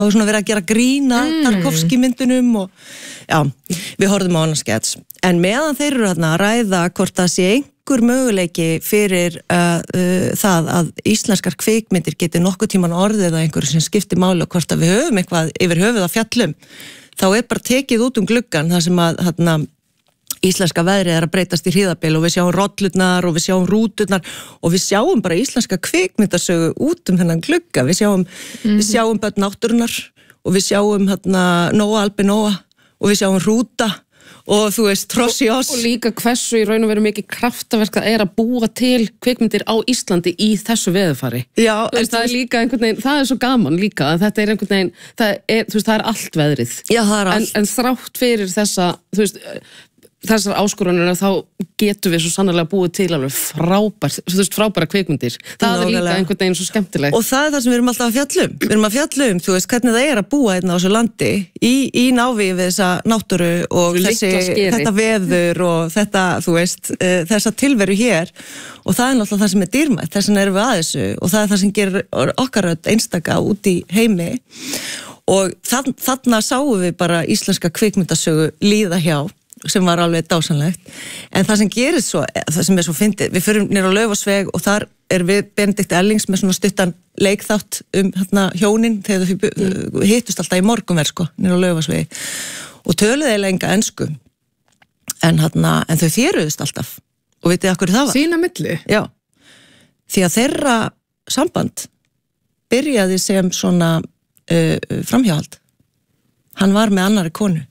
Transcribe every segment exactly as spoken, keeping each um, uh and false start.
Það var svona verið að gera grína mm. Tarkovski myndunum og já, við horfðum á hana skets. En meðan þeir eru þarna að ræða hvort það sé einhver möguleiki fyrir uh, uh, það að íslenskar kvikmyndir geti nokkuð tíman orðið eða einhverju sem skiptir máli og hvort að við höfum eitthvað yfir höfuð að fjallum, þá er bara tekið út um gluggan þar sem að þarna íslenska veðrið er að breytast í hríðabil og við sjáum rollurnar og við sjáum rúturnar og við sjáum bara íslenska kvikmyndasögu út um þennan glugga. Við sjáum, mm-hmm. við sjáum börn náttúrunnar og við sjáum hérna Nóa Albi Nóa og við sjáum Rúta og þú veist Trossi Oss. Og, og líka hversu í raun og veru mikið kraftaverk það er að búa til kvikmyndir á Íslandi í þessu veðurfari. Já, veist, það er líka einhvern veginn, það er svo gaman líka að þetta er einhvern veginn, það er, þú veist, það er allt veðrið. Já, það er allt. En, en þrátt fyrir þessa, þú veist, þessar áskoranir þá getum við svo sannarlega búið til alveg frábær, þú veist, frábæra kvikmyndir. Það Nógulega. Er líka einhvern veginn svo skemmtilegt. Og það er það sem við erum alltaf að fjallum. Við erum að fjallum, þú veist, hvernig það er að búa hérna á þessu landi í, í návíi við þessa náttúru og þessi, þetta veður og þetta, þú veist, uh, þessa tilveru hér. Og það er náttúrulega það sem er dýrmætt, þess vegna erum við að þessu og það er það sem gerir okkar öll einstaka út í heimi. Og þann, þarna sáum við bara íslenska kvikmyndasögu líða hjá sem var alveg dásanlegt, en það sem gerir svo, það sem er svo fyndið, við förum nýra á Laufásveg og þar er við Benedikt Ellings með svona stuttan leikþátt um hérna hjónin þegar þau mm. hittust alltaf í morgunverð sko, nýra á Laufásvegi og töluðu eiginlega enga ensku en hérna, en þau þéruðust alltaf og vitið af hverju það var? Sína milli? Já, því að þeirra samband byrjaði sem svona uh, framhjáhald. Hann var með annarri konu.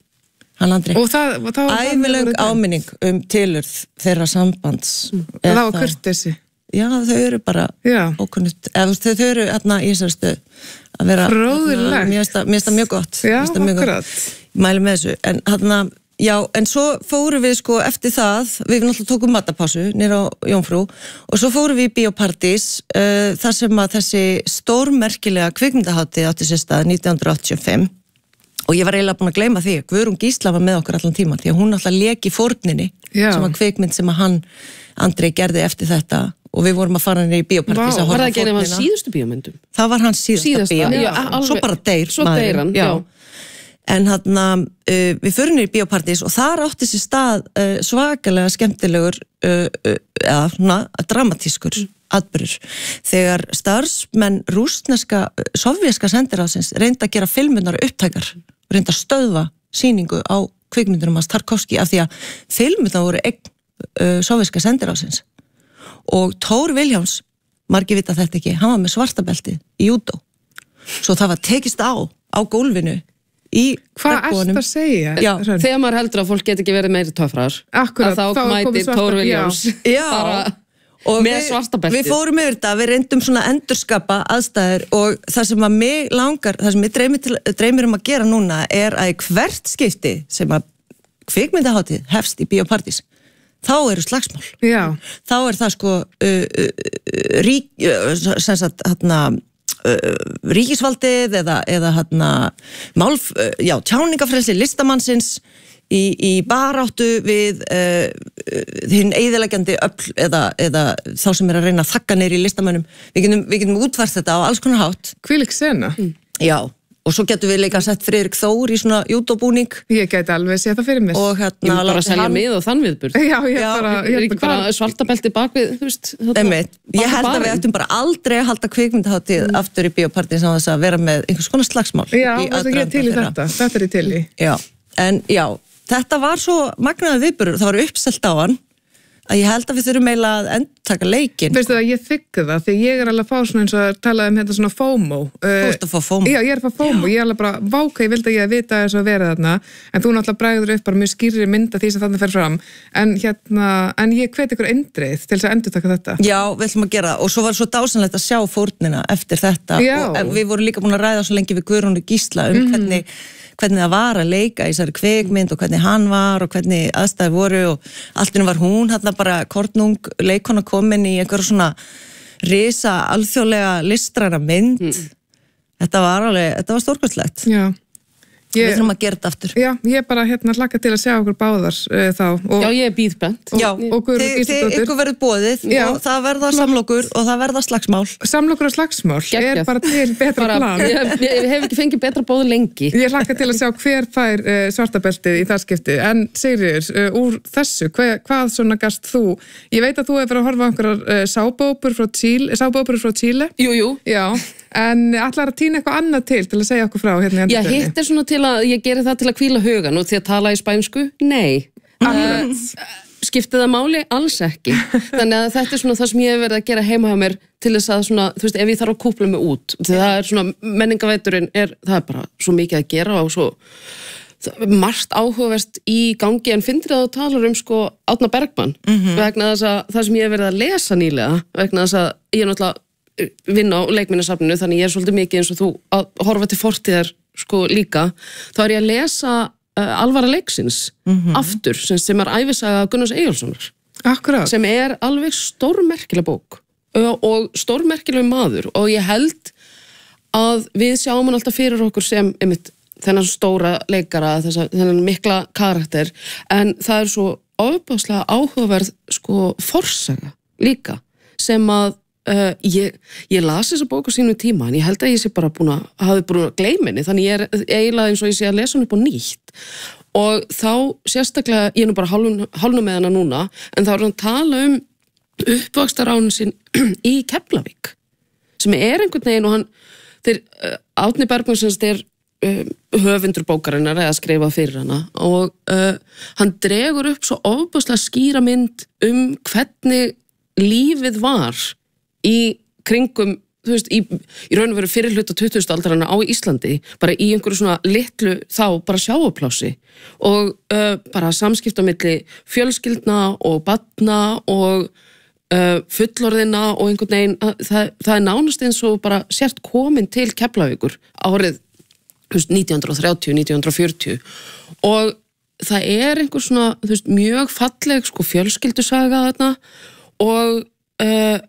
Og það, það var ævilöng áminning um tilurð þeirra sambands. Mm. Það var kurteisi. Já, þau eru bara ókunnugt, eða þau, þau eru hérna í þessari stöð að vera fróðilegt. Mér finnst það mjög gott. Já, akkurat. Mæli með þessu, en hérna já, en svo fórum við sko eftir það, við náttúrulega tókum matapásu nýra á Jómfrú og svo fórum við í Bíópartís uh, þar sem að þessi stórmerkilega kvikmyndahátíð átti sér stað nítján hundruð áttatíu og fimm. Og ég var eiginlega búin að gleyma því að Guðrún Gísla var með okkur allan tíman því að hún alltaf lék í fórninni Já. Sem var kvikmynd sem að hann, Andri, gerði eftir þetta og við vorum að fara niður í Bíópartís að horfa á fórnina. Var það ekki einu af hans síðustu bíómyndum? Það var hans síðasta, síðasta bíó. Já, alveg, svo bara deyr Svo deyr hann, já. já. En þarna, uh, við förum niður í Bíópartís og þar átti sér stað uh, svakalega skemmtilegur uh, uh, eða svona dramatískur mm. atburður. Þegar starfsmenn rússneska, sovvéska sendiráðsins reynda að gera filmunar upptækar reynda að stöðva sýningu á kvikmyndunum hans Tarkovski af því að filmunar voru eign uh, sovvéska sendiráðsins og Tór Vilhjálms, margir vita þetta ekki, hann var með svartabeltið í júdó svo það var tekist á á gólfinu í Hvað ertu að segja? Já, þegar maður heldur að fólk get ekki verið meiri töfrar Akkurat, að þá mætir Tór Vilhjálms bara og með svartabeltið. Við fórum yfir þetta, við reyndum svona að endurskapa aðstæður og það sem að mig langar, það sem ég dreymir, til, dreymir um að gera núna er að í hvert skipti sem að kvikmyndahátíð hefst í Bíópartís, þá eru slagsmál. Já. Þá er það sko uh, uh, rík, uh, sem sagt, hérna, uh, ríkisvaldið eða, eða hérna, málf, uh, já, tjáningafrelsi listamannsins í, í baráttu við uh, hinn eyðileggjandi öfl eða, eða þá sem er að reyna að þakka neyri í listamönnum. Við getum, við getum útvært þetta á alls konar hátt. Hvílík sena. Mm. Já, og svo getum við líka sett Friðrik Þór í svona júdóbúning. Ég gæti alveg séð það fyrir mér. Og hérna... Ég vil bara selja hann... mið og þann viðburð. Já, ég Já, bara... Ég er ekki bara svartabelti bakvið, þú veist... Einmitt. Ég held að við ættum bara aldrei að halda kvikmyndahátíð mm. aftur í Bíópartís á þess að vera með einhvers konar slagsmál. Já, þetta er til í þetta. Þetta er til í. Já, en já, þetta var svo magnaður viðburður, það var uppselt á hann að ég held að við þurfum eiginlega að endurtaka leikinn. Veistu það, ég þykka það, því ég er alveg að fá svona eins og að tala um hérna svona FOMO. Þú ert að fá FOMO? Já, ég er að fá FOMO, já. Ég er alveg bara, váka, ég vildi að ég að vita þess að vera þarna, en þú náttúrulega bregður upp bara mjög skýrri mynda því sem þarna fer fram, en hérna, en ég hvet ykkur eindreið til þess að endurtaka þetta. Já, við ætlum að gera, og svo var svo dásanlegt að sjá fórnina eftir þetta, og við vorum líka búin að ræða svo lengi við Guðrúnu Gísla um mm-hmm. hvernig hvernig það var að leika í þessari kvikmynd og hvernig hann var og hvernig aðstæður voru og alltinu var hún hérna bara kornung leikona komin í einhverja svona risa alþjóðlega listræna mynd. Mm. Þetta var alveg, þetta var stórkostlegt. Já, Ég, við þurfum að gera þetta aftur. Já, ég bara hérna hlakka til að sjá okkur báðar uh, þá. Og, já, ég er býðbent. Já, þið ykkur verður boðið já. Og það verða samlokur og það verða slagsmál. Samlokur og slagsmál Gekjað. Er bara til betra bara, plan. Ég, ég hef ekki fengið betra bóð lengi. Ég hlakka til að sjá hver fær uh, svartabeltið í það skipti. En Sigríður, uh, úr þessu, hver, hvað svona gast þú? Ég veit að þú hefur verið að horfa á einhverjar uh, sápuóperur frá Chile, sápuóperur frá Chile. Jú, jú. Já. En ætlar að týna eitthvað annað til til að segja okkur frá hérna í Já, hitt er svona til að, ég geri það til að hvíla hugan og til að tala í spænsku, nei uh, skiptið það máli, alls ekki þannig að þetta er svona það sem ég hef verið að gera heima hjá mér til þess að svona, þú veist, ef ég þarf að kúpla mig út því það er svona, menningaveturinn er það er bara svo mikið að gera og svo margt áhugaverst í gangi en finnir það að tala um sko Árna Bergmann, mm-hmm. vegna þess að það sem ég hef verið að lesa nýlega, vegna þess að ég er náttúrulega vinna á leikminasafninu þannig ég er svolítið mikið eins og þú að horfa til fortíðar sko líka þá er ég að lesa uh, alvara leiksins mm-hmm. aftur sem, sem er ævisaga Gunnars Eyjólfssonar Akkurat. Sem er alveg stórmerkileg bók uh, og stórmerkileg maður og ég held að við sjáum hann alltaf fyrir okkur sem einmitt, þennan stóra leikara þessa, þennan mikla karakter en það er svo ofboðslega áhugaverð sko forsaga líka sem að Uh, ég, ég las þessa bók á sínum tíma en ég held að ég sé bara búin að hafi búin að gleyma henni, þannig ég er eiginlega eins og ég sé að lesa hann upp á nýtt og þá sérstaklega, ég er nú bara hálfnum með hana núna, en þá er hann að tala um uppvaxtaránin sinn í Keflavík sem er einhvern veginn og hann þeir, uh, Árni Bergmann sem þeir uh, höfundur bókarinnar eða skrifað fyrir hana og uh, hann dregur upp svo ofboðslega skýra mynd um hvernig lífið var í kringum, þú veist, í, í raun og veru fyrir hluta tuttugustu aldarana á Íslandi, bara í einhverju svona litlu þá bara sjávarplási og uh, bara samskipta milli fjölskyldna og barna og uh, fullorðina og einhvern veginn, það, það er nánast eins og bara sért komin til Keflavíkur árið veist, nítján hundruð þrjátíu, nítján hundruð fjörutíu og það er einhver svona, þú veist, mjög falleg sko fjölskyldusaga þarna og uh,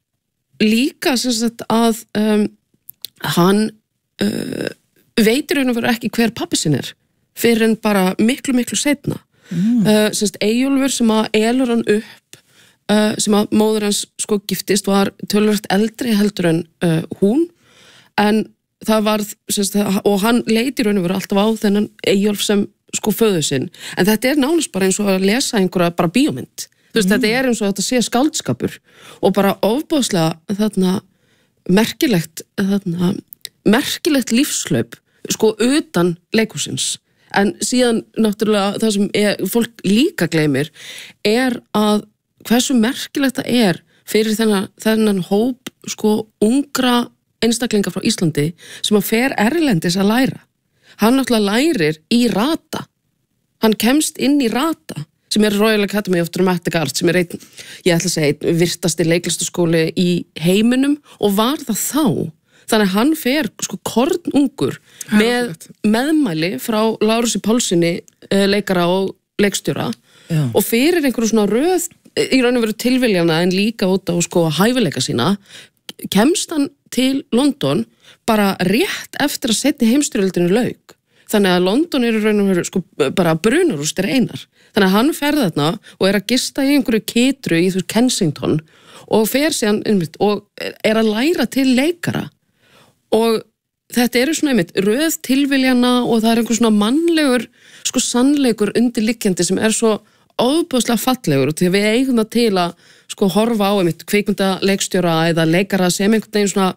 líka sem sagt að um, hann uh, veitir raun og veru ekki hver pabbi sinn er fyrir en bara miklu miklu seinna mm. uh, sem sagt Eyjólfur sem að elur hann upp uh, sem að móður hans sko giftist var töluvert eldri heldur en uh, hún en það var sem sagt, og hann leiti raun og veru alltaf á þennan Eyjólf sem sko föður sinn en þetta er nánast bara eins og að lesa einhverja bara bíómynd þú veist, mm. þetta er eins og þetta sé skáldskapur og bara ofboðslega þarna merkilegt þarna merkilegt lífslaup sko utan leikhúsins en síðan náttúrulega það sem er, fólk líka gleymir er að hversu merkilegt það er fyrir þennan, þennan hóp sko ungra einstaklinga frá Íslandi sem að fer erlendis að læra hann náttúrulega lærir í rata hann kemst inn í rata sem er Royal Academy of Dramatic Arts sem er einn, ég ætla að segja, einn virtasti leiklistaskóli í heiminum og var það þá. Þannig að hann fer sko kornungur með meðmæli frá Lárusi Pálssyni, leikara og leikstjóra Já. Og fyrir einhverju svona röð, í raun og veru tilviljana en líka út á sko hæfileika sína, kemst hann til London bara rétt eftir að setja heimsstyrjöldinu lauk. Þannig að London er í raun og veru sko bara brunarústir einar. Þannig að hann fer þarna og er að gista í einhverju kitru í þú Kensington og fer síðan einmitt, og er að læra til leikara. Og þetta eru svona einmitt röð tilviljana og það er einhver svona mannlegur sko sannleikur undirliggjandi sem er svo ofboðslega fallegur og því við eigum það til að sko horfa á einmitt kvikmyndaleikstjóra eða leikara sem einhvern veginn svona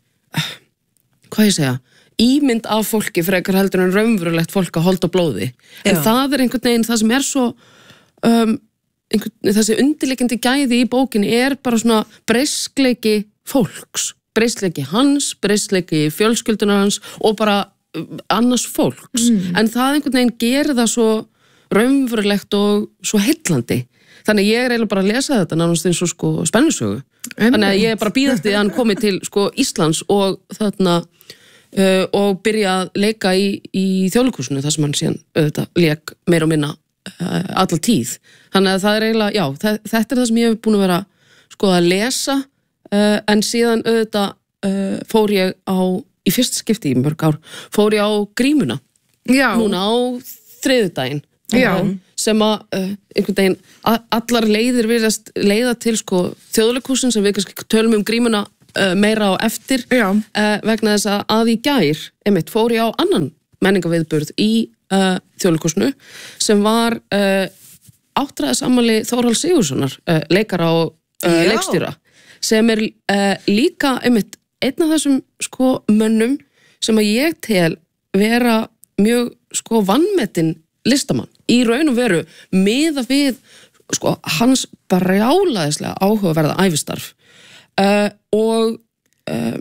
hvað ég segja ímynd af fólki frekar heldur en raunverulegt fólk að holda blóði. En Já. Það er einhvern veginn það sem er svo um, einhvern, þessi undirliggjandi gæði í bókinni er bara svona breyskleiki fólks, breyskleiki hans, breyskleiki fjölskyldunar hans og bara annars fólks. Mm. En það einhvern veginn gerir það svo raunverulegt og svo heillandi. Þannig ég er eiginlega bara að lesa þetta nánast eins og sko spennusögu. Þannig að ég er bara bíð eftir að hann komi til sko Íslands og þarna Uh, og byrja að leika í, í Þjóðleikhúsinu þar sem hann síðan auðvitað leik meira og minna uh, alla tíð. Þannig að það er eiginlega, já, það, þetta er það sem ég hef búin að vera sko að lesa uh, en síðan auðvitað uh, fór ég á, í fyrsta skipti í mörg ár, fór ég á Grímuna Já. núna á þriðjudaginn Já. sem að uh, einhvern veginn allar leiðir virðast leiða til sko þjóðleikhúsin sem við kannski tölum um grímuna uh, meira á eftir uh, vegna þess að að í gær einmitt fór ég á annan menningaviðburð í uh, þjóðleikhúsinu sem var uh, áttræðisammæli Þórhalls Sigurðssonar uh, leikara og uh, leikstjóra sem er uh, líka einmitt einn af þessum sko mönnum sem að ég tel vera mjög sko vanmetin listamann í raun og veru miða við sko hans brjálæðislega áhugaverða ævistarf uh, og uh,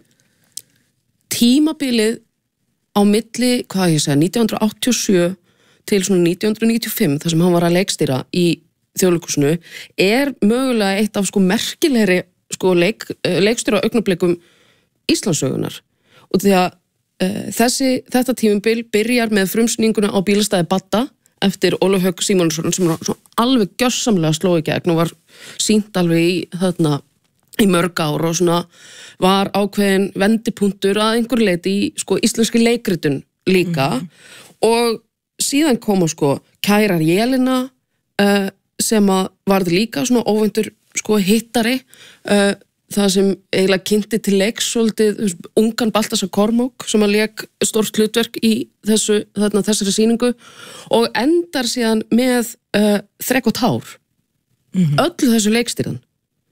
tímabilið á milli, hvað ég segja, nítján hundruð áttatíu og sjö til svona nítján hundruð níutíu og fimm þar sem hann var að leikstýra í Þjóðleikhúsinu er mögulega eitt af sko merkilegri sko leik, leikstýra augnablikum Íslandssögunar og því að uh, þessi, þetta tímabil byrjar með frumsýninguna á bílastæði Badda eftir Ólaf Hauk Símonarson sem var alveg gjörsamlega sló í gegn og var sýnt alveg í þarna í mörg ár og svona var ákveðin vendipunktur að einhver leiti í sko íslenski leikritun líka mm-hmm. og síðan koma sko Kærar Jelena uh, sem að varð líka svona óvæntur sko hittari uh, það sem eiginlega kynnti til leiks svolítið ungan Baltasar Kormák sem að leik stórt hlutverk í þessu, þarna, þessari sýningu og endar síðan með uh, Þrekk og tár mm-hmm. öllu þessu leikstýran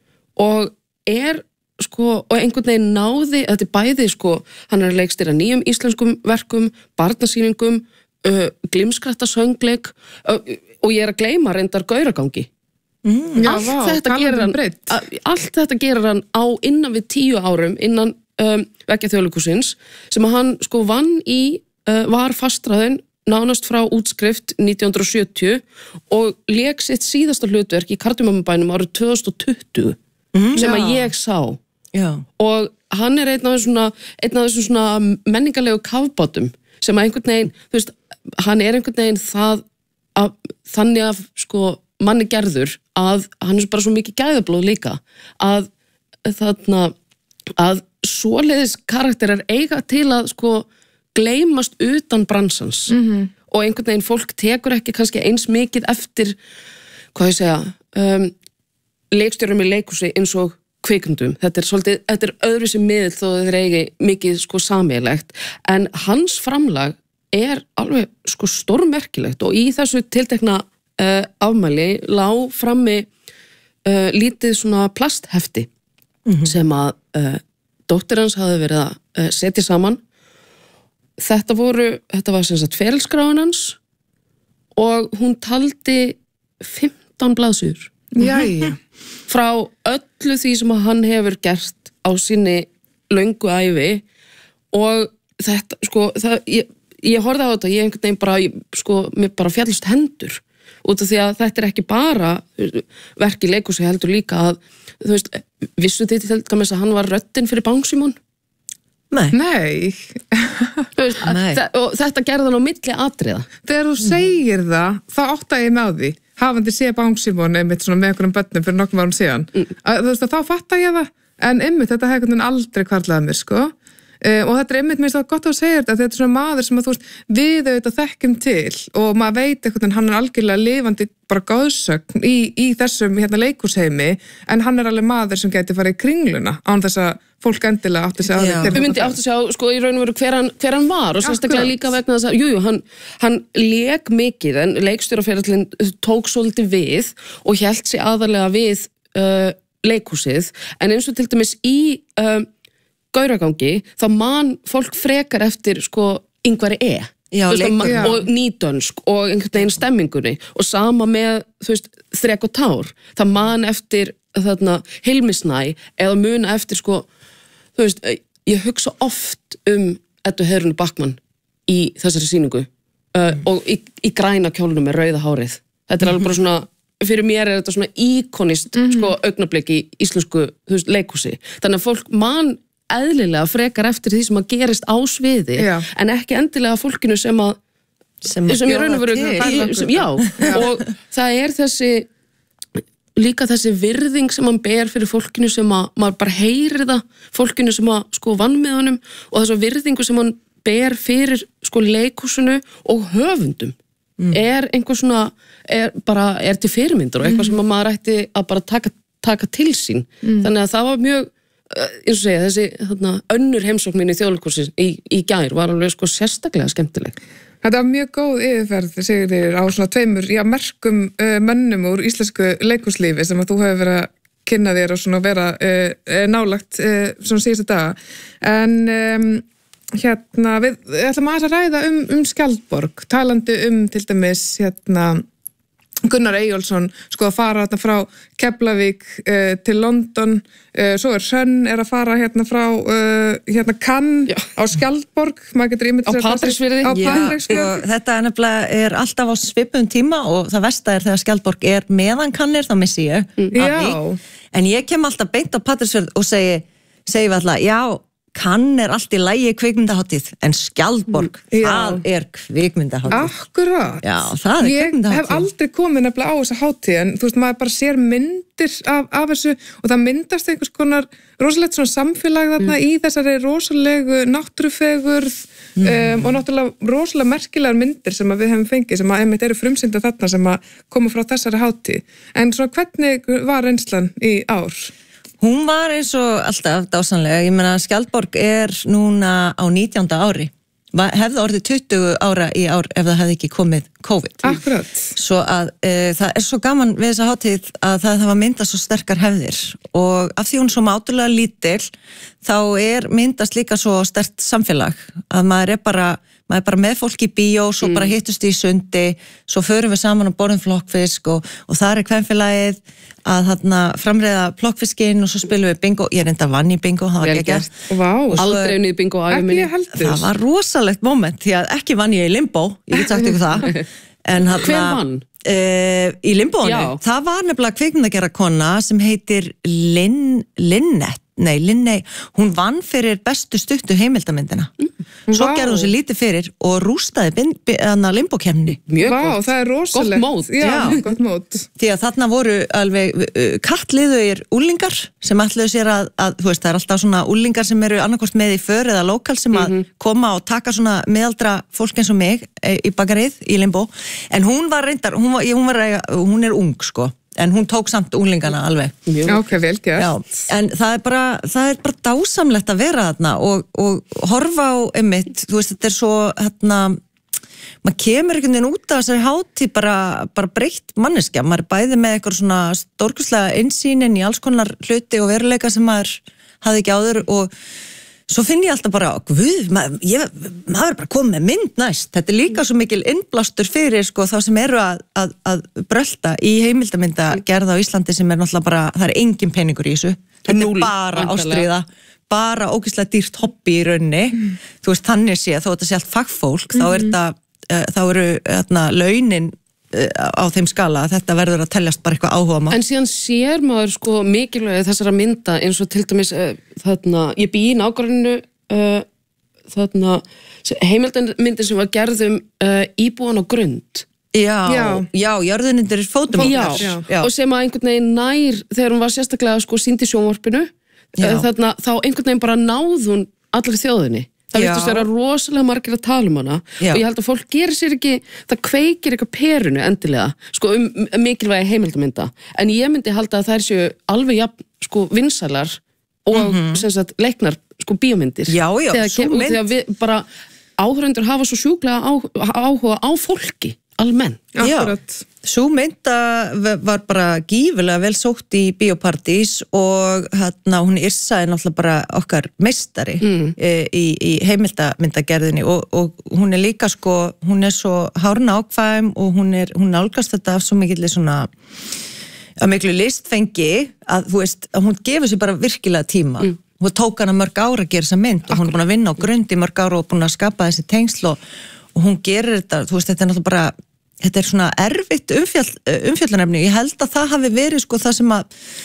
og er sko og einhvern veginn náði, þetta er bæði sko hann er að leikstýra nýjum íslenskum verkum barnasýningum, uh, glimskratta söngleik uh, og ég er að gleyma reyndar gauragangi Mm, já, allt, vá, þetta gerir hann, allt þetta gerir hann á innan við tíu árum innan um, veggja Þjóðleikhússins sem að hann sko vann í uh, var fastráðinn nánast frá útskrift nítján hundruð og sjötíu og lék sitt síðasta hlutverk í Kardimammabænum árið tvö þúsund og tuttugu mm, sem já. Að ég sá já. Og hann er einn af þessum svona, einn af þessum svona menningarlegu kafbátum sem að einhvern veginn, þú veist, hann er einhvern veginn það að, þannig að sko manni gerður að hann er bara svo mikið gæðablóð líka að þarna að svoleiðis karakterar eiga til að sko gleymast utan bransans mm-hmm. og einhvern veginn fólk tekur ekki kannski eins mikið eftir hvað ég segja um, leikstjórum í leikhúsi eins og kvikmyndum, þetta er svolítið þetta er öðruvísi miðl þó þeir eigi mikið sko sameiginlegt en hans framlag er alveg sko stórmerkilegt og í þessu tiltekna Uh, afmæli lá frammi uh, lítið svona plasthefti mm-hmm. sem að uh, dóttir hans hafði verið að uh, setja saman þetta voru, þetta var sem sagt ferilskráin hans og hún taldi fimmtán blaðsíður Jæja. Frá öllu því sem að hann hefur gert á sinni löngu ævi og þetta sko það, ég, ég horfði á þetta, ég einhvern veginn bara ég, sko, mér bara fjallist hendur út af því að þetta er ekki bara verk í leikhúsi heldur líka að þú veist, vissu þið til dæmis að hann var röddin fyrir Bang Simon? Nei. Nei. veist, Nei. Og þetta gerði hann á milli atriða. Þegar þú segir mm. það, þá átta ég með því hafandi sé Bang Simon einmitt svona með einhverjum börnum fyrir nokkrum árum síðan. Mm. Að, þú veist að þá fatta ég það, en einmitt þetta hefði einhvern veginn aldrei hvarflaði mér, sko. Uh, og þetta er einmitt mér gott að segja þetta, þetta er svona maður sem að þú veist við auðvitað þekkjum til og maður veit eitthvað en hann er algjörlega lifandi bara góðsögn í, í þessum hérna leikhúsheimi en hann er alveg maður sem gæti farið í kringluna án þess að fólk endilega átti sig á því. Við myndi átti sig á sko í raun og veru hver hann, hver hann var og sérstaklega líka vegna þess að jújú, hann, hann lék mikið en leikstjóraferillinn tók svolítið við og hélt sig aðalega við uh, leikhúsið en eins og til dæmis í uh, gauragangi, þá man fólk frekar eftir sko Ingvari E. Já, veist, man, og nýdönsk og einhvern veginn stemmingunni og sama með, þú veist, Þrekk og tár það man eftir þarna Hilmisnæ eða muna eftir sko, þú veist, ég hugsa oft um Eddu Heiðrúnu Backman í þessari sýningu uh, mm. og í, í græna kjólnum með rauða hárið þetta er alveg bara svona, fyrir mér er þetta svona íkonist mm. sko augnablik í íslensku, þú veist, leikhúsi þannig að fólk man eðlilega frekar eftir því sem að gerist á sviði já. En ekki endilega fólkinu sem að sem, sem ég raun og veru sem, já, já, og það er þessi líka þessi virðing sem hann ber fyrir fólkinu sem að maður bara heyrir það, fólkinu sem að sko vann með honum og þessu virðingu sem hann ber fyrir sko leikhúsinu og höfundum mm. er einhver svona er bara, er til fyrirmyndur og eitthvað mm. sem maður ætti að bara taka, taka til sín mm. þannig að það var mjög eins og segja, þessi þarna, önnur heimsókn mín í Þjóðleikhúsins í, í gær var alveg sko sérstaklega skemmtileg. Þetta var mjög góð yfirferð, segir þér, á svona tveimur, já, merkum uh, mönnum úr íslensku leikhúslífi sem að þú hefur verið að kynna þér og svona vera uh, nálagt uh, svona síðustu daga. En um, hérna, við ætlum að ræða um, um Skjaldborg, talandi um til dæmis hérna Gunnar Eyjólfsson sko að fara hérna frá Keflavík uh, til London, uh, svo er Hrönn er að fara hérna frá uh, hérna Cannes Já. Á Skjaldborg maður getur ímynd á Patreksfirði þetta er nefnilega er alltaf á svipum tíma og það versta er þegar Skjaldborg er meðan Cannes þá missi ég mm. af því, en ég kem alltaf beint á Patreksfirði og segi segi við alltaf, já Cannes er allt í lagi kvikmyndahátíð en Skjaldborg, mm, það er kvikmyndahátíð. Akkurat. Já, það er kvikmyndahátíð. Ég hef aldrei komið nefnilega á þessa hátíð en þú veist, maður bara sér myndir af, af þessu og það myndast einhvers konar rosalegt svona samfélag þarna mm. í þessari rosalegu náttúrufegurð mm. um, og náttúrulega rosalega merkilegar myndir sem við hefum fengið sem að einmitt eru frumsýndar þarna sem að koma frá þessari hátíð. En svona hvernig var reynslan í ár? Hún var eins og alltaf dásanlega, ég meina Skjaldborg er núna á nítjánda ári, hefði orðið tuttugu ára í ár ef það hefði ekki komið COVID. Akkurat. Svo að e, það er svo gaman við þessa hátíð að það hafa myndast svo sterkar hefðir og af því hún er svo mátulega lítil þá er myndast líka svo sterkt samfélag að maður er bara maður er bara með fólk í bíó, svo mm. bara hittust í sundi, svo förum við saman og borðum flokkfisk og, og það er kvenfélagið að þarna framreiða plokkfiskinn og svo spilum við bingo, ég er enda vann í bingo, það var ekki gert. Wow. Aldrei unnið bingo á ævi minni. Það var rosalegt moment, því að ekki vann ég í limbo, ég get sagt ykkur það. En þarna, hver vann? Uh, í limbónu, það var nefnilega kvikmyndagerðar kona sem heitir Lin, Linnet, nei, Linney, hún vann fyrir bestu stuttu heimildamyndina. Mm. Svo wow. gerði hún sér lítið fyrir og rústaði limbókemni. Mjög Vá, wow, það er rosalegt. Gott mót. Já, Já. Gott mót. Því að þarna voru alveg uh, kattliðugir úlingar sem ætluðu sér að, að, þú veist, það er alltaf svona úlingar sem eru annarkvort með í för eða lokal sem að mm -hmm. koma og taka svona meðaldra fólk eins og mig e, í bakarið, í limbó. En hún var reyndar, hún, var, hún, var, hún er ung, sko. En hún tók samt úlingana alveg. Já, ok, vel gert. Já, en það er bara, það er bara dásamlegt að vera þarna og, og horfa á einmitt, þú veist, þetta er svo, hérna, maður kemur einhvern veginn út af þessari hátíð bara, bara breytt manneskja, maður er bæði með eitthvað svona stórkostlega innsýnin í alls konar hluti og veruleika sem maður hafði ekki áður og svo finn ég alltaf bara, guð, maður, ég, maður er bara komið með mynd næst. Þetta er líka svo mikil innblástur fyrir sko, þá sem eru að, að, að brölta í heimildamynda gerða á Íslandi sem er náttúrulega bara, það er engin peningur í þessu. Þetta er bara ástríða, bara ógeðslega dýrt hobby í rauninni. Mm. Þú veist, þannig sé, þó þetta sé allt fagfólk, mm. þá er þetta, uh, þá eru þarna launin á þeim skala að þetta verður að teljast bara eitthvað áhuga maður. En síðan sér maður sko mikilvæg þessara mynda eins og til dæmis uh, þarna, ég bý í nágranninu uh, þarna heimildamyndin sem var gerðum uh, íbúan á Grund. Já, já, já jörðunundir fótum já, já. já, og sem að einhvern veginn nær þegar hún var sérstaklega sko sýnd í sjónvarpinu uh, þarna, þá einhvern veginn bara náð hún allir þjóðinni. Það virtust vera rosalega margir að tala um hana Já. Og ég held að fólk gerir sér ekki, það kveikir eitthvað perunu endilega, sko um mikilvægi heimildamynda, en ég myndi halda að þær séu alveg jafn, sko vinsælar og mm -hmm. sem sagt leiknar, sko bíómyndir. Já, já, þegar, svo mynd. Þegar við bara áhörundur hafa svo sjúklega á, áhuga á fólki, almennt. Já, svo mynda var bara gífulega vel sótt í Bíóparadís og hérna hún Yrsa er náttúrulega bara okkar meistari mm. í, í heimildamyndagerðinni og, og hún er líka sko, hún er svo hárna ákvæm og hún er, hún nálgast þetta af svo mikilvæg svona að miklu listfengi að þú veist, að hún gefur sér bara virkilega tíma. Mm. Hún tók hana mörg ára að gera þessa mynd og hún er búin að vinna á Grund í mörg ára og búin að skapa þessi tengsl og, og hún gerir þetta, þú veist, þetta er náttúrulega bara þetta er svona erfitt umfjöll, umfjöllunarefni. Ég held að það hafi verið sko það sem að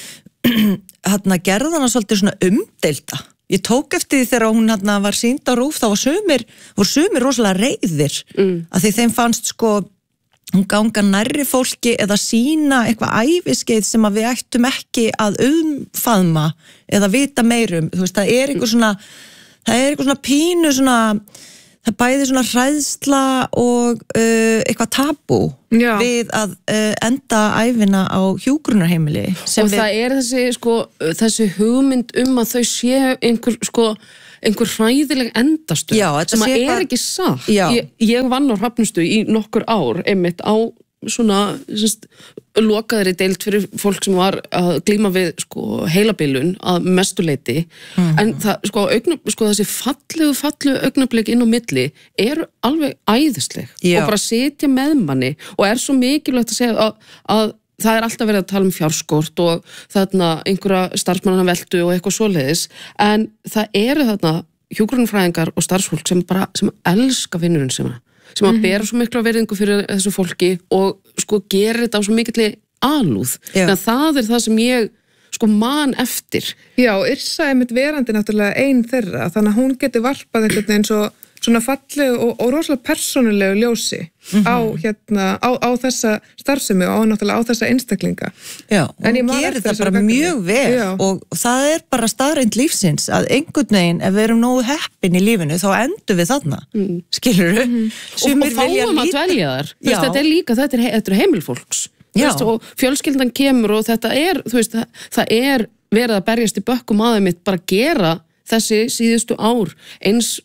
hérna gerðana svolítið svona umdeilda. Ég tók eftir því þegar hún hérna var sýnd á RÚV þá var sumir, voru sumir rosalega reiðir mm. að því þeim fannst sko hún ganga nærri fólki eða sína eitthvað æviskeið sem að við ættum ekki að umfaðma eða vita meirum. Þú veist, það er eitthvað svona það er eitthvað svona pínu svona það bæði svona hræðsla og uh, eitthvað tabú Já. Við að uh, enda ævina á hjúkrunarheimili og við... það er þessi, sko, þessi hugmynd um að þau sé einhver, sko, einhver hræðileg endastöð Já, sem að er hvað... ekki satt ég, ég vann á Hrafnistu í nokkur ár einmitt á svona sérst, lokaðri deild fyrir fólk sem var að glíma við sko, heilabilun að mestuleiti mm-hmm. en það, sko, augna, sko, þessi fallegu, fallegu augnablik inn á milli eru alveg æðisleg Já. Og bara sitja með manni og er svo mikilvægt að segja að, að það er alltaf verið að tala um fjárskort og þarna einhverja starfsmannana veldu og eitthvað svoleiðis en það eru þarna hjúkrunarfræðingar og starfsfólk sem bara sem elska vinnurinn sinna sem að bera svo miklu verðingu fyrir þessu fólki og sko gerir þetta á svo mikilli alúð. Þannig að það er það sem ég sko man eftir. Já, Yrsa er mitt verandi náttúrulega ein þeirra, þannig að hún getur varpað einhvern veginn svo svona fallegu og, og rosalega persónulegu ljósi mm-hmm. á, hérna, á, á þessa starfsemi og á, náttúrulega á þessa einstaklinga. Já, og hún gerir það bara mjög vel Já. Og það er bara staðreind lífsins að einhvern veginn ef við erum nógu heppin í lífinu þá endum við þarna, mm. skilurðu? Mm. Og, og fáum að dvelja þar. Veist, þetta er líka, þetta er, þetta er heimilfólks. Veist, og fjölskyldan kemur og þetta er, þú veist, það, það er verið að berjast í bökkum aðeins mitt bara gera þessi síðustu ár eins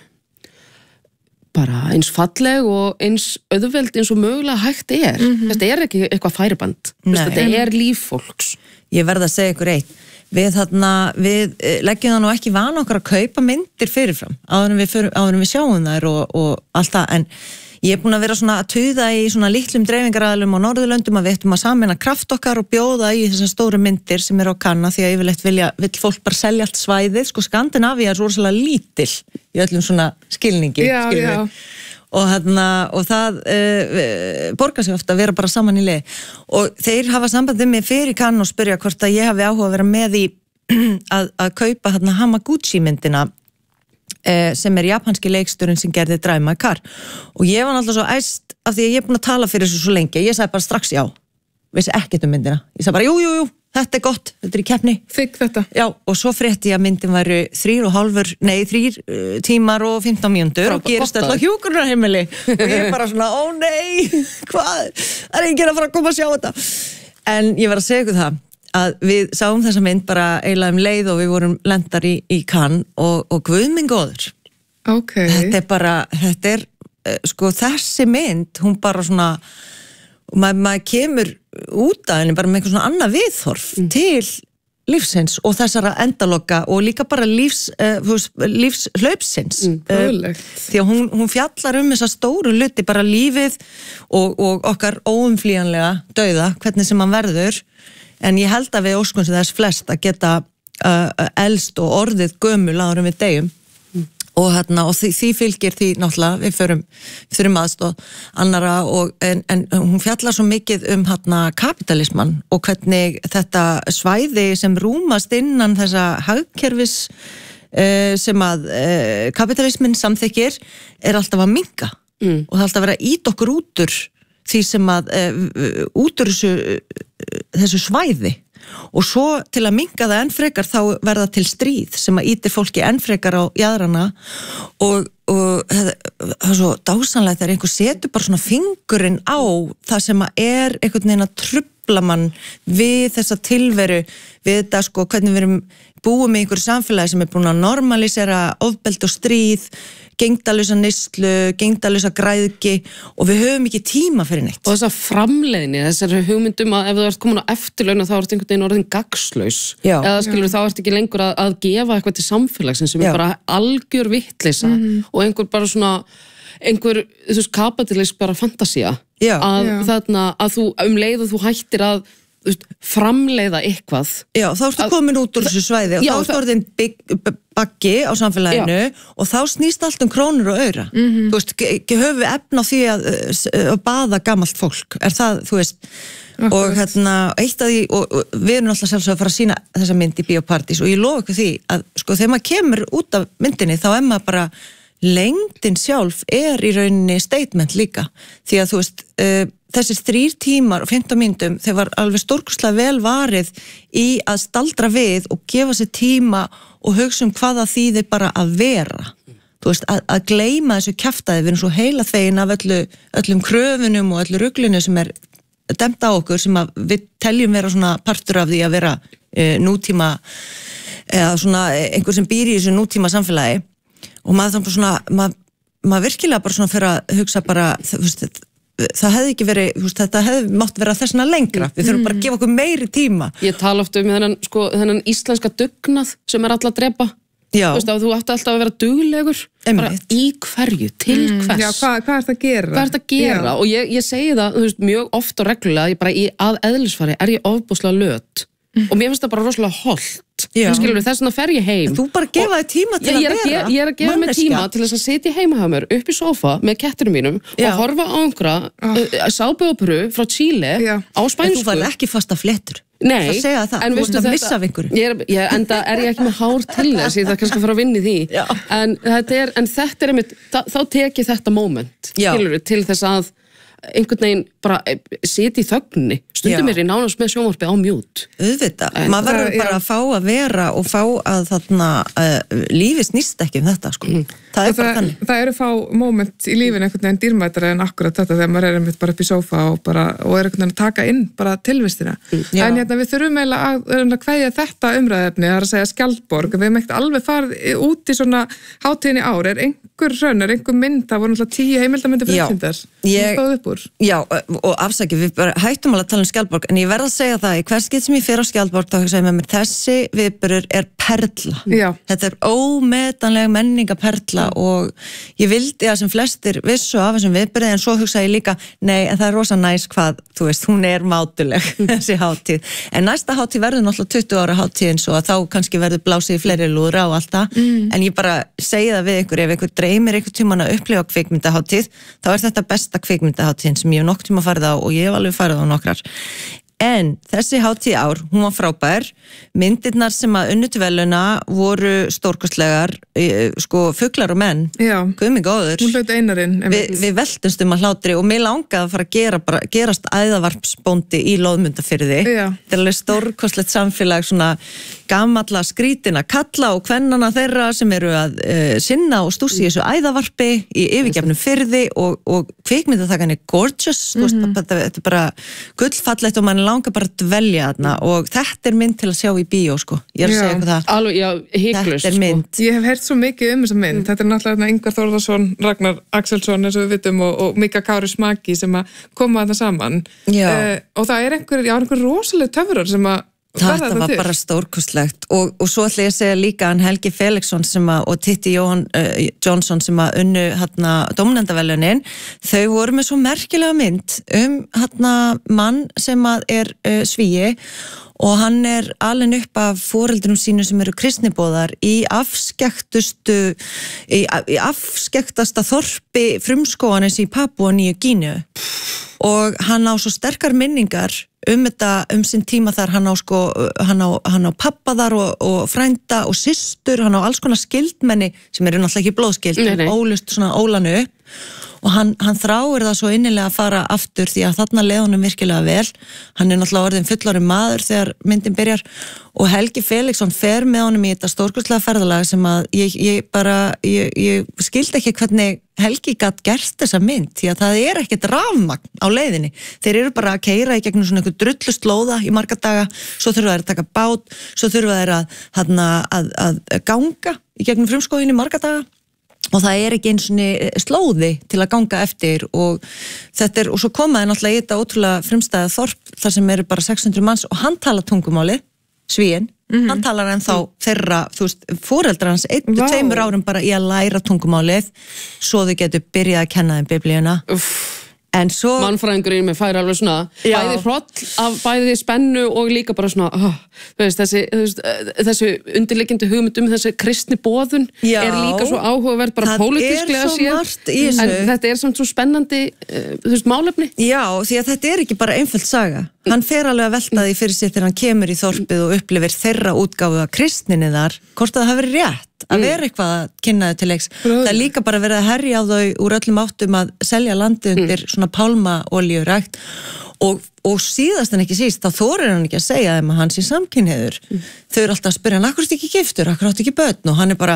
bara eins falleg og eins auðveld eins og mögulega hægt er. Mm-hmm. Þetta er ekki eitthvað færiband. Þetta er líf fólks. Ég verð að segja ykkur eitt. Við, þarna, við leggjum það nú ekki vana okkar að kaupa myndir fyrirfram áður en við, fyrir, áður en við sjáum þær og, og allt það. En ég er búin að vera svona að tuða í svona litlum dreifingaraðlum á Norðurlöndum að við ættum að sameina kraft okkar og bjóða í þessar stóru myndir sem eru á kanna því að yfirleitt vilja, vill fólk bara selja allt svæðið. Sko Skandinavía er rosalega lítil í öllum svona skilningi. Já, já. Og, þarna, og það uh, borgar sig ofta að vera bara saman í leið. Og þeir hafa sambandið mig fyrir kann og spyrja hvort að ég hafi áhuga að vera með í að, að kaupa þarna Hamaguchi myndina sem er japanski leikstjórinn sem gerði Drive My Car og ég var náttúrulega svo æst af því að ég er búin að tala fyrir þessu svo lengi ég sagði bara strax já, vissi ekkert um myndina ég sagði bara jú, jú, jú, þetta er gott þetta er í keppni Þykk þetta já, og svo frétti ég að myndin væri þrýr og hálfur nei, þrýr uh, tímar og fimmtán mínútur og gerist alltaf hjúkrunarheimili og ég er bara svona, ó nei hvað, það er enginn að fara að koma að sjá þetta en ég var að segja ykkur það að við sáum þessa mynd bara eiginlega um leið og við vorum lendar í, í Cannes og, og guð minn góður okay. þetta er bara þetta er, sko þessi mynd hún bara svona maður mað kemur út af henni bara með einhver svona annað viðhorf mm. til lífsins og þessara endaloka og líka bara lífs, uh, lífslaupsins mm, uh, því að hún, hún fjallar um þessa stóru luti bara lífið og, og okkar óumflýjanlega dauða, hvernig sem hann verður en ég held að við óskum sem þess flest að geta uh, elst og orðið gömul áður en við deyjum mm. og, hérna, og því, því fylgir því náttúrulega við förum, förum aðstóð annara og, en, en hún fjallar svo mikið um hérna, kapitalisman og hvernig þetta svæði sem rúmast innan þessa hagkerfis uh, sem að uh, kapitalismin samþykir er alltaf að minnka mm. og það er alltaf að vera ít okkur útur því sem að uh, útur þessu, uh, þessu svæði og svo til að minnka það enn frekar þá verða til stríð sem að ítir fólki enn frekar á jaðrana og, og það er svo dásanlegt þegar einhver setur bara svona fingurinn á það sem að er einhvern veginn að trufla mann við þessa tilveru við þetta sko hvernig við erum búið með einhverju samfélagi sem er búin að normalisera ofbeldi og stríð gengdalösa neyslu, gengdalösa græðgi og við höfum ekki tíma fyrir neitt. Og þessa framleiðni, þessar hugmyndum að ef þú ert komin á eftirlaun þá ert einhvern veginn orðin gagnslaus eða skilur þá ert ekki lengur að, að gefa eitthvað til samfélagsins sem Já. Er bara algjör vittleysa mm-hmm. og einhver bara svona einhver, þú veist, kapitalist bara fantasía að Já. Þarna að þú um leið og þú hættir að framleiða eitthvað Já, þá ertu komin út úr þessu svæði og já, þá ertu orðin baggi á samfélaginu já. Og þá snýst allt um krónur og aura mm-hmm. Þú veist, höfum við efna á því að, að baða gamalt fólk er það, þú veist Akkurat. Og hérna, eitt af því og, og við erum alltaf sjálfsög að fara að sína þessa mynd í Bíóparadís og ég lofa ykkur því að sko þegar maður kemur út af myndinni þá er maður bara lengdin sjálf er í rauninni statement líka því að þú veist uh, þessir þrýr tímar og fimmtán mínútum þeir var alveg stórkostlega vel varið í að staldra við og gefa sér tíma og hugsa um hvaða þýðir bara að vera þú veist, að, að gleyma þessu kjaftaði, við erum svo heila þegin af öllu, öllum kröfunum og öllu ruglinu sem er dæmt á okkur, sem að við teljum vera svona partur af því að vera e, nútíma, eða svona einhver sem býr í þessu nútíma samfélagi, og maður þannig svona, maður, maður virkilega bara svona fyrir að hugsa bara, þú veist, það hefði ekki verið, þú veist, þetta hefði mátt vera þessna lengra, við þurfum bara að gefa okkur meiri tíma. Ég tala oft um þennan, sko, þennan íslenska dugnað sem er alla að drepa. Já. Þú veist, að þú átti alltaf að vera duglegur, bara í hverju, til hvers. Mm, já, hvað, hvað er þetta að gera? Hvað er þetta að gera? Já. Og ég, ég segi það, þú veist, mjög oft og reglulega, ég bara í að eðlisfari er ég ofboðslega löt. Mm. Og mér finnst það bara rosalega holdt. Skilur við, þess vegna fer ég heim. Þú bara gefa þig tíma til ég, að vera. Ég, ég er að gefa mig tíma til þess að sitja heima hjá mér upp í sófa með kettinum mínum Já. og horfa á einhverja uh, sápuóperu frá Chile Já. á spænsku. En þú var ekki fasta fléttur. Nei, það segja það, en þú veist að missa af einhverju. Ég er, ég, enda er ég ekki með hár til þess, ég þarf kannski að fara að vinna í því. En þetta er, en þetta er einmitt, þá tek ég þetta moment, skilur við, til þess að einhvern veginn bara sitja í þögninni, stundum er ég nánast með sjónvarpið á mjút. Auðvitað, maður verður bara að fá að vera og fá að þarna uh, lífi snýst ekki um þetta, sko. Mm. Það er bara það, þannig. Það eru fá moment í lífinu einhvern veginn dýrmætara en akkurat þetta þegar maður er einmitt bara upp í sófa og, bara, og er einhvern veginn að taka inn bara tilvistina. Mm. En hérna við þurfum eiginlega að, að kveðja þetta umræðefni, það er að segja Skjaldborg, við hefum ekkert alveg farið út í svona hátíðin í ár, er einhver raun, er einhver mynd, það voru náttúrulega tíu heimildarmyndir frumsýndar, ég... stóð upp úr. Já, og afsækja, við bara hættum alveg að tala um Skjaldborg, en ég verð að segja það, í hvers get sem ég fer á Skjaldborg, þá hugsa ég með mér, þessi viðburður er perla. Já. Þetta er ómetanleg menningaperla mm. og ég vildi að sem flestir vissu af þessum viðburði, en svo hugsa ég líka, nei, en það er rosa næs hvað, þú veist, hún er mátuleg, þessi hátíð. En næsta hátíð verður náttúrulega tuttugu ára hátíðin, svo að þá kannski verður blásið í fleiri lúðra og allt það, mm. en ég bara segi það við ykkur, ef ykkur dreymir ykkur tíman að upplifa kvikmyndahátíð, þá er þetta besta kvikmyndahátíðin sem ég hef nokk tíma farið á og ég hef alveg farið á nokkrar. En þessi hátíð ár, hún var frábær, myndirnar sem að unnu til verðlauna voru stórkostlegar, sko fuglar og menn, guðmi góður. Hún hlaut einarinn. Vi, við veltumst um að hlátri og mér langaði að fara að gera, bara, gerast æðavarpsbóndi í Loðmundafirði. Þetta er alveg stórkostlegt samfélag, svona gamalla skrítina kalla og kvennana þeirra sem eru að uh, sinna og stússi í þessu æðavarpi í yfirgefnum firði og, og kvikmyndatakkan er gorgeous, mm-hmm. þú veist, þetta, þetta er bara gullfallegt og mann langar bara að dvelja þarna og þetta er mynd til að sjá í bíó, sko. Ég er að segja eitthvað það. Alveg, já, hygglust, þetta er mynd. Sko. Ég hef heyrt svo mikið um þessa mynd. Mm. Þetta er náttúrulega Ingvar Þórðarsson, Ragnar Axelsson, eins og við vitum, og, og Mika Kári Smaki sem að koma þarna saman. Uh, og það er einhver, já, einhver rosaleg töfrar sem að þetta var til. Bara stórkostlegt og, og svo ætla ég að segja líka hann Helgi Felixson sem að, og Titti Jóhann uh, Jónsson sem að unnu hérna dómnefndaverðlaunin, þau voru með svo merkilega mynd um hérna mann sem að er uh, svíi og hann er alin upp af foreldrum sínu sem eru kristnibóðar í afskektustu í, í afskektasta þorpi frumskóganis í Papúa Nýju Gíneu og hann á svo sterkar minningar um þetta, um sinn tíma þar, hann á sko, hann á, hann á pappa þar og, og frænda og systur, hann á alls konar skildmenni sem eru náttúrulega ekki blóðskild, en ólust svona ólanu upp og hann, hann þráir það svo innilega að fara aftur því að þarna leið honum virkilega vel, hann er náttúrulega orðin fullorðinn maður þegar myndin byrjar og Helgi Felixson fer með honum í þetta stórkostlega ferðalag sem að ég, ég bara, ég, ég skildi ekki hvernig Helgi gat gert þessa mynd því að það er ekkert rafmagn á leiðinni, þeir eru bara að keyra í gegnum svona einhver drullust lóða í marga daga, svo þurfa þeir að taka bát, svo þurfa þeir að, að, að, að ganga í gegnum frumskóginni marga daga og það er ekki eins og slóði til að ganga eftir og þetta er, og svo komaði náttúrulega í þetta ótrúlega frumstæða þorp þar sem eru bara sex hundruð manns og hann tala tungumáli, svíinn, mm-hmm. hann talar ennþá mm. þeirra, þú veist, foreldrar hans einn og tveimur árum bara í að læra tungumálið svo þau getur byrjað að kenna þeim biblíuna. Uff. En svo... Mannfræðingurinn með færi alveg svona, já. Bæði hroll af bæði spennu og líka bara svona, oh, veist, þessi, þessi undirliggjandi hugmynd um þessi kristni boðun já. Er líka svo áhugaverð bara pólitísklega séð, en þetta er samt svo spennandi, þú veist, málefni. Já, því að þetta er ekki bara einföld saga. Hann fer alveg að velta því fyrir sér þegar hann kemur í þorpið og upplifir þeirra útgáfu af kristninni þar, hvort það hafi verið rétt að vera eitthvað að kynna þau til leiks. Það er líka bara verið að herja á þau úr öllum áttum að selja landið undir svona pálmaolíurækt og og síðast en ekki síst, þá þorir hann ekki að segja þeim að hann sé samkynhneigður. Mm. Þau eru alltaf að spyrja hann, akkur er ekki giftur, akkur áttu ekki börn, og hann er bara,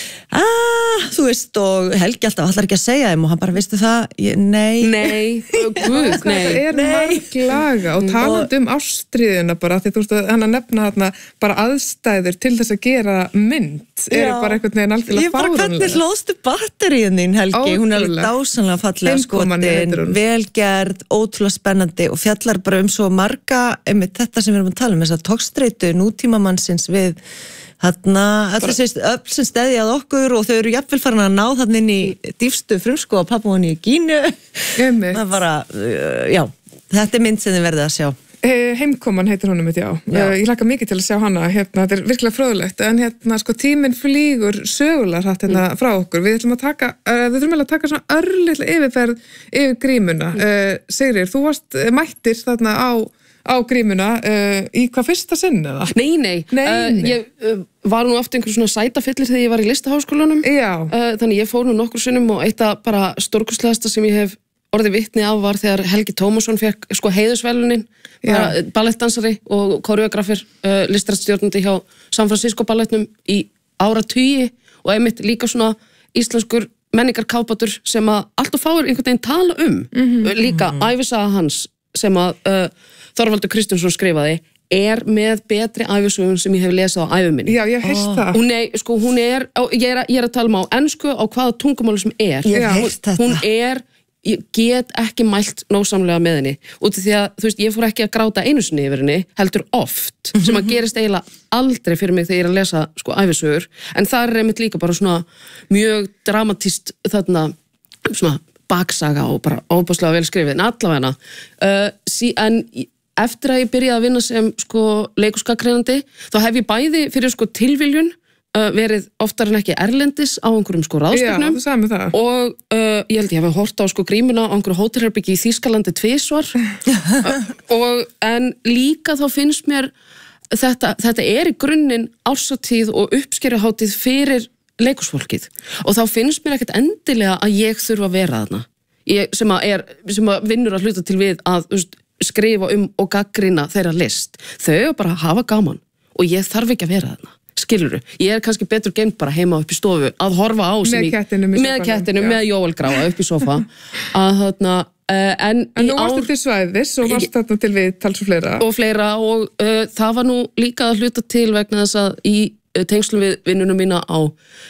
aaa, þú veist, og Helgi alltaf allar ekki að segja þeim, og hann bara, veistu það, ég, nei. Nei, guð, nei. Það er marglaga, og talandi um ástríðuna bara, því þú veist að hann að nefna þarna bara aðstæður til þess að gera mynd, eru bara einhvern veginn algjörlega fáránlega. Ég bara, hvernig hlóðstu batteríun þín, Helgi? Hún er alveg dásanlega fallega skotin, velgerð, ótrúlega spennandi og fjallar bara um svo marga, einmitt þetta sem við erum að tala um, þess að tókstreitu nútímamannsins við þarna, allir sem stæðjað okkur og þau eru jafnvel farin að ná þarna inn í dýfstu frumsko og pappa hann í Gínu. Það er bara, já, þetta er mynd sem þið verðið að sjá. Heimkoman heitir honum, já. já. Ég hlakka mikið til að sjá hana, hérna, þetta er virkilega fróðlegt, en hérna, sko, tíminn flýgur sögulega hratt hérna mm. frá okkur. Við ætlum að taka, uh, við þurfum að taka svona örlítið yfirferð yfir grímuna. Uh, Sigríður, þú varst mættir þarna á, á grímuna uh, í hvað fyrsta sinn, eða? Nei, nei. nei, nei. Uh, ég uh, var nú aftur einhver svona sætafyllir þegar ég var í listaháskólanum. Já. Uh, þannig ég fór nú nokkur sinnum og eitt að bara stórkostlegasta sem ég hef orðið vitni af var þegar Helgi Tómasson fekk sko heiðursverðlaunin, ballettdansari og koreografir, uh, listrætstjórnandi hjá San Francisco ballettnum í áratugi og einmitt líka svona íslenskur menningarkápatur sem að alltaf fáir einhvern veginn tala um. Mm-hmm. Líka ævisaga hans sem að uh, Þorvaldur Kristjánsson skrifaði er með betri ævisögun sem ég hef lesað á ævi minni. Já, ég heist það. Hún er, sko, hún er, ég er, ég er að tala um á ensku á hvaða tungumáli sem er. Ég heist þetta. Hún er ég get ekki mælt nósamlega með henni út af því að, þú veist, ég fór ekki að gráta einu sinni yfir henni, heldur oft sem að gerist eiginlega aldrei fyrir mig þegar ég er að lesa, sko, ævisögur, en það er einmitt líka bara svona mjög dramatíst þarna, svona baksaga og bara óbúslega vel skrifið, en allavega uh, sí, en eftir að ég byrjaði að vinna sem, sko, leikhúsgagnrýnandi, þá hef ég bæði fyrir, sko, tilviljun Uh, verið oftar en ekki erlendis á einhverjum sko ráðstefnum. Já, þú sagði mér það. Og uh, ég held ég hef hort á sko grímuna á einhverju hótelherbyggi í Þýskalandi tvisvar uh, og en líka þá finnst mér þetta, þetta er í grunninn ársatíð og uppskeruhátíð fyrir leikhúsfólkið og þá finnst mér ekkert endilega að ég þurfa að vera þarna ég, sem, að er, sem að vinnur að hluta til við að veist, skrifa um og gagnrýna þeirra list. Þau bara hafa gaman og ég þarf ekki að vera þarna. Skilurðu, ég er kannski betur geimt bara heima upp í stofu að horfa á sem með kettinum, í, með, kettinum með Jóel Gráa upp í sofa að þarna uh, en, en nú varstu til svæðis og varst þarna til við tals og fleira og fleira og uh, það var nú líka að hluta til vegna þess að í uh, tengslum við vinnunum mína á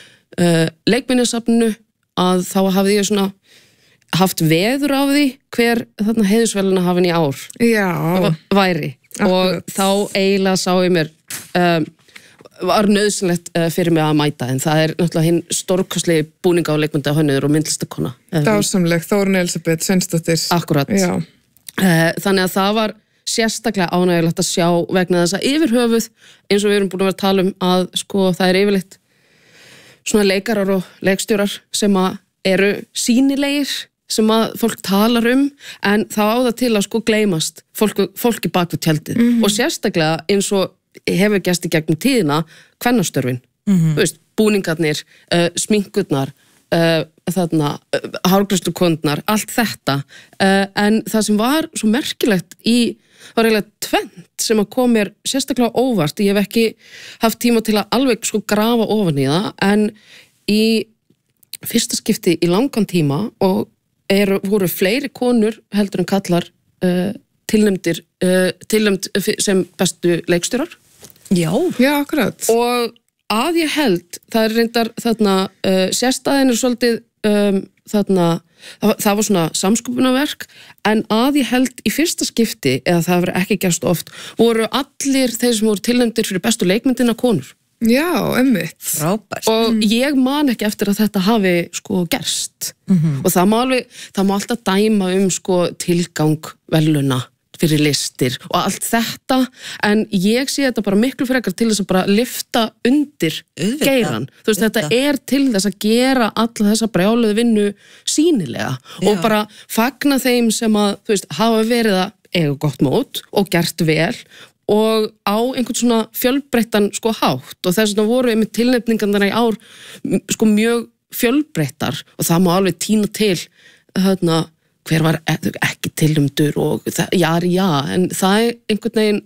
uh, leikminjasafninu að þá hafði ég svona haft veður af því hver þarna heiðursverðlauna hafin í ár Já. væri Akkurat. Og þá eiginlega sá ég mér um, var nöðsynlegt uh, fyrir mig að mæta en það er náttúrulega hinn stórkostlegi búninga á leikmynda hönnuður og myndlistakona. Dásamleg, Þórunn Elísabet Sveinsdóttir. Akkurat. Já. Uh, þannig að það var sérstaklega ánægilegt að sjá vegna þess að yfirhöfuð eins og við erum búin að vera að tala um að sko það er yfirleitt svona leikarar og leikstjórar sem að eru sýnilegir sem að fólk talar um en þá á það til að sko gleymast fólk, fólki bak við tjaldið mm-hmm. og sérstaklega eins og hefur gæst í gegnum tíðina kvennastörfin, mm-hmm. þú veist, búningarnir, uh, sminkurnar, uh, þarna, uh, hárgreiðslukondnar, allt þetta. Uh, en það sem var svo merkilegt í, var eiginlega tvennt sem að kom mér sérstaklega óvart. Ég hef ekki haft tíma til að alveg sko grafa ofan í það, en í fyrsta skipti í langan tíma og eru, voru fleiri konur heldur en kallar uh, tilnefndir, uh, tilnefnd sem bestu leikstjórar. Já. Já, akkurat. Og að ég held, það er reyndar þarna, uh, sérstæðin er svolítið um, þarna, það, það var svona samsköpunarverk, en að ég held í fyrsta skipti, eða það hefur ekki gerst oft, voru allir þeir sem voru tilnefndir fyrir bestu leikmyndina konur. Já, einmitt. Frábært. Og mm. ég man ekki eftir að þetta hafi sko gerst. Mm-hmm. Og það má alveg, það má alltaf dæma um sko tilgang veluna fyrir listir og allt þetta, en ég sé þetta bara miklu frekar til þess að bara lyfta undir Uðvita. Geiran. Þú veist, Uðvita. Þetta er til þess að gera alla þessa brjáluðu vinnu sýnilega Já. Og bara fagna þeim sem að, þú veist, hafa verið að eiga gott mót og gert vel og á einhvern svona fjölbreyttan sko hátt og þess vegna voru einmitt tilnefningarnar í ár sko mjög fjölbreyttar og það má alveg tína til þarna hver var ekki tilnefndur og það, já, já, en það er einhvern veginn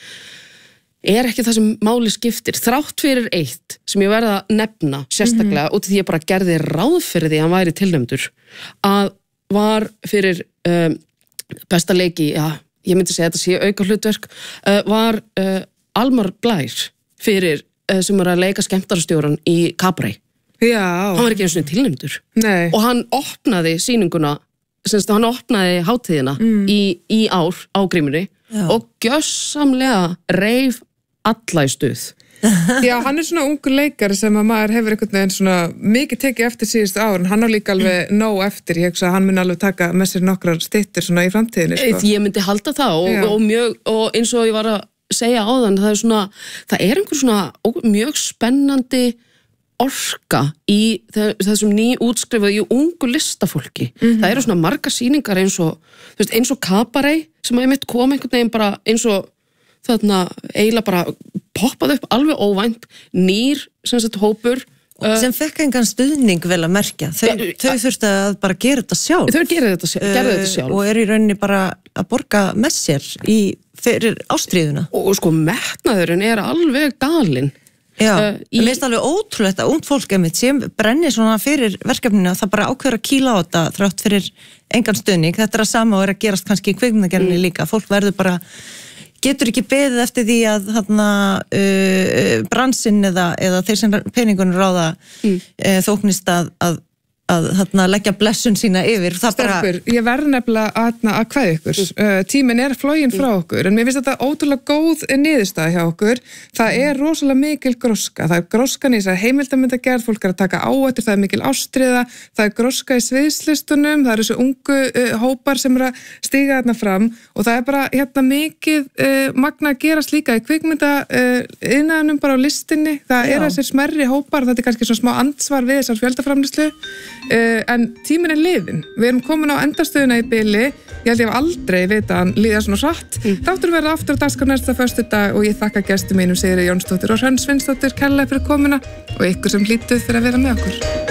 er ekki það sem máli skiptir, þrátt fyrir eitt sem ég verða að nefna sérstaklega mm-hmm. út af því ég bara gerði ráð fyrir því að hann væri tilnefndur, að var fyrir um, besta leiki, já, ég myndi segja þetta sé auka hlutverk, uh, var uh, Almar Blær fyrir uh, sem er að leika skemmtarastjóran í Cabaret. Já. Hann var ekki einu sinni tilnefndur. Nei. Og hann opnaði sýninguna, semst hann opnaði hátíðina mm. í, í ár á Grímunni og gjössamlega reif alla í stuð. Já, hann er svona ungur leikari sem að maður hefur einhvern veginn svona mikið tekið eftir síðustu árin, hann á líka alveg nóg eftir, ég hugsa að hann mun alveg taka með sér nokkrar styttur svona í framtíðinni, sko. Ég myndi halda það og, og mjög, og eins og ég var að segja áðan, það er svona, það er einhver svona mjög spennandi orka í þessum nýútskrifuðu í ungu listafólki. Mm-hmm. Það eru svona marga sýningar eins og, þú veist, eins og Cabaret sem að ég mitt kom einhvern veginn bara eins og þarna eiginlega bara poppaði upp alveg óvænt, nýr sem sagt hópur uh, sem fekk engan stuðning vel að merkja þau, ja, þau þurftu að bara gera þetta sjálf þau gera þetta, uh, þetta sjálf og er í rauninni bara að borga með sér í, fyrir ástríðuna og, og sko metnaðurinn er alveg galinn. Já, uh, í... ég veist alveg ótrúlegt að ungt fólk emitt sem brennir svona fyrir verkefninu að það bara ákveður að kýla á þetta þrátt fyrir engan stuðning, þetta er að sama og er að gerast kannski í kvikmyndagerðinni mm. líka, fólk verður bara getur ekki beðið eftir því að þarna uh, bransinn eða, eða þeir sem peningunum ráða mm. uh, þóknist að, að, að þarna leggja blessun sína yfir. Stelpur, bara... ég verð nefnilega að, að kveðja ykkur. Mm. Uh, tíminn er floginn frá okkur, en mér finnst þetta ótrúlega góð niðurstaða hjá okkur. Það er rosalega mikil gróska. Það er gróskan í þessar heimildarmyndagerð, fólk er að taka áhættur, það er mikil ástríða, það er gróska í sviðslistunum, það eru þessu ungu uh, hópar sem eru að stíga þarna fram og það er bara hérna mikið uh, magna að gerast líka í kvikmynda uh, innan bara á listinni. Það Já. Er þessir smerri hópar, þetta er kannski svona smá ansvar við þessar fjöldaframleiðslu. Uh, en tíminn er liðin, við erum komin á endastöðuna í bili, ég held ég hef aldrei vita hann líða svona hratt mm. þáttur verða aftur á dagskrá næsta föstudag og ég þakka gestum mínum Sigríði Jónsdóttir og Hrönn Svinsdóttir kærlega fyrir komuna og ykkur sem hlýtuð fyrir að vera með okkur.